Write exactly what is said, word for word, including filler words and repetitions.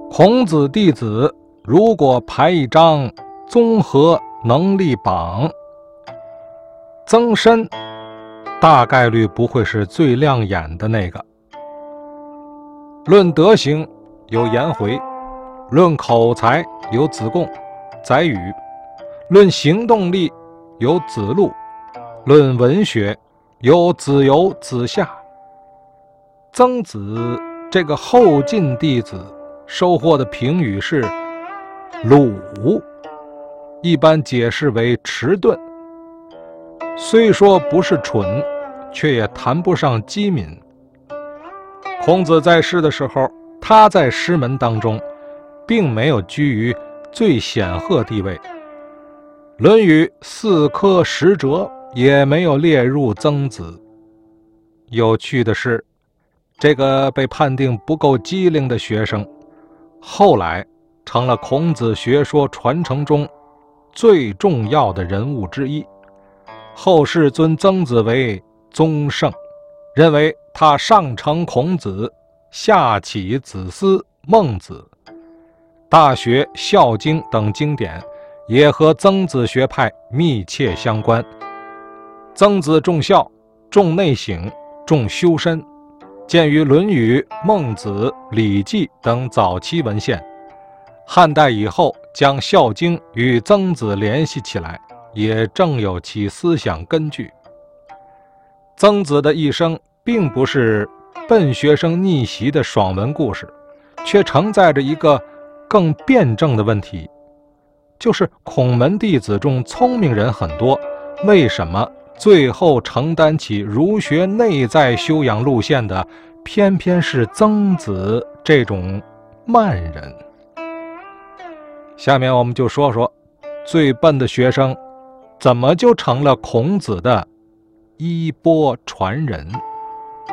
孔子弟子如果排一张综合能力榜，曾参大概率不会是最亮眼的那个。论德行有颜回，论口才有子贡、宰予，论行动力有子路，论文学有子游、子夏。曾子这个后进弟子收获的评语是鲁，一般解释为迟钝。虽说不是蠢，却也谈不上机敏。孔子在世的时候，他在师门当中并没有居于最显赫地位，《论语》四科十哲也没有列入曾子。有趣的是，这个被判定不够机灵的学生，后来成了孔子学说传承中最重要的人物之一。后世尊曾子为宗圣，认为他上承孔子，下启子思、孟子。大学、孝经等经典也和曾子学派密切相关。曾子重孝、重内省、重修身，见于《论语》、孟子、礼记等早期文献。汉代以后将《孝经》与曾子联系起来，也正有其思想根据。曾子的一生并不是笨学生逆袭的爽文故事，却承载着一个更辩证的问题，就是孔门弟子中聪明人很多，为什么最后承担起儒学内在修养路线的偏偏是曾子这种慢人？下面我们就说说最笨的学生怎么就成了孔子的衣钵传人。